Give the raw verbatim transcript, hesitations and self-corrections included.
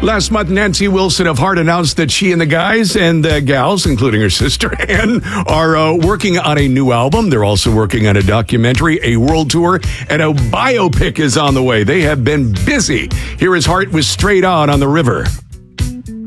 Last month, Nancy Wilson of Heart announced that she and the guys and the gals, including her sister Ann, are uh, working on a new album. They're also working on a documentary, a world tour, and a biopic is on the way. They have been busy. Here is Heart with Straight On on the River.